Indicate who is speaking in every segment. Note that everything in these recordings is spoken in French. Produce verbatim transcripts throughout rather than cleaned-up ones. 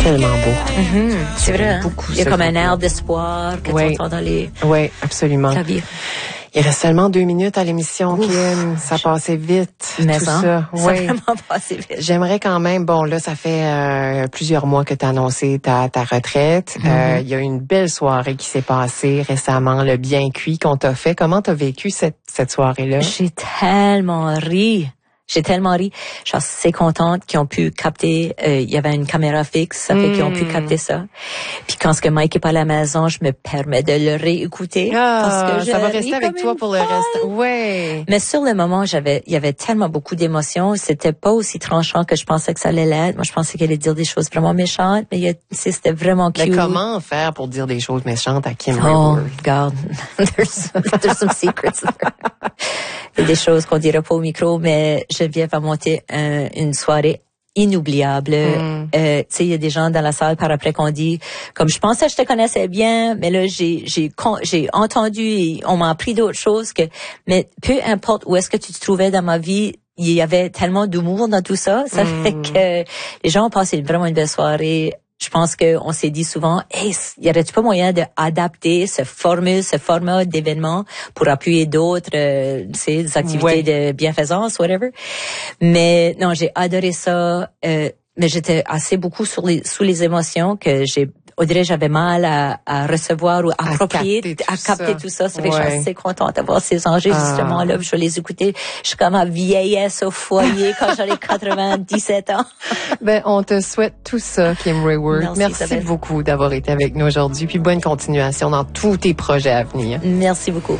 Speaker 1: tellement beau.
Speaker 2: Mm-hmm. C'est vrai.
Speaker 1: Beaucoup.
Speaker 2: Il y a comme un air d'espoir que
Speaker 1: oui.
Speaker 2: tu entends dans les...
Speaker 1: Oui, absolument.
Speaker 2: claviers.
Speaker 1: Il reste seulement deux minutes à l'émission, Ouf, Kim. Ça a passé vite.
Speaker 2: Mais
Speaker 1: tout
Speaker 2: ça,
Speaker 1: ça.
Speaker 2: ça
Speaker 1: oui.
Speaker 2: a vraiment passé vite.
Speaker 1: J'aimerais quand même, bon là, ça fait euh, plusieurs mois que tu as annoncé ta, ta retraite. Il mm-hmm. euh, y a eu une belle soirée qui s'est passée récemment, le bien cuit qu'on t'a fait. Comment t'as vécu cette, cette soirée-là?
Speaker 2: J'ai tellement ri. J'ai tellement ri. Je suis assez contente qu'ils ont pu capter. Il euh, y avait une caméra fixe, ça fait mmh. qu'ils ont pu capter ça. Puis quand ce que Mike est pas à la maison, je me permets de le réécouter.
Speaker 1: Ah,
Speaker 2: parce que
Speaker 1: ça va rester avec toi pour le reste. Ouais.
Speaker 2: Mais sur le moment, j'avais, il y avait tellement beaucoup d'émotions. C'était pas aussi tranchant que je pensais que ça allait l'être. Moi, je pensais qu'elle allait dire des choses vraiment méchantes, mais il y a, c'était vraiment cute.
Speaker 1: Mais comment faire pour dire des choses méchantes à Kim
Speaker 2: Oh,
Speaker 1: Raworth?
Speaker 2: regarde, there's, there's some secrets there. Il y a des choses qu'on dirait pas au micro, mais Geneviève a monté un, une soirée inoubliable. Mm. Euh, tu sais, il y a des gens dans la salle par après qu'on dit, comme je pensais que je te connaissais bien, mais là j'ai j'ai j'ai entendu, et on m'a appris d'autres choses que, mais peu importe où est-ce que tu te trouvais dans ma vie, il y avait tellement d'humour dans tout ça, ça mm. fait que les gens ont passé vraiment une belle soirée. Je pense qu'on s'est dit souvent, hey, y aurait-tu pas moyen d'adapter ce formule, ce format d'événement pour appuyer d'autres, euh, tu sais, activités ouais. de bienfaisance, whatever. Mais non, j'ai adoré ça. Euh, mais j'étais assez beaucoup sur les, sous les émotions que j'ai, on dirait, j'avais mal à, à recevoir ou à approprier,
Speaker 1: capter
Speaker 2: à capter tout ça. Ça fait
Speaker 1: ouais.
Speaker 2: que je suis assez contente d'avoir ces enregistrements là. Ah. Je vais les écouter. Je suis comme ma vieillesse au foyer quand j'aurai quatre-vingt-dix-sept ans.
Speaker 1: Ben, on te souhaite tout ça, Kim Raworth. Merci, Merci beaucoup d'avoir été avec nous aujourd'hui. Puis bonne continuation dans tous tes projets à venir.
Speaker 2: Merci beaucoup.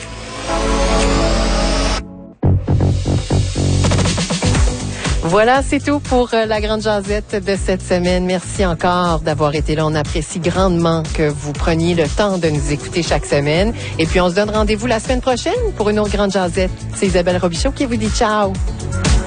Speaker 1: Voilà, c'est tout pour la Grande Jasette de cette semaine. Merci encore d'avoir été là. On apprécie grandement que vous preniez le temps de nous écouter chaque semaine. Et puis, on se donne rendez-vous la semaine prochaine pour une autre Grande Jasette. C'est Isabelle Robichaud qui vous dit ciao.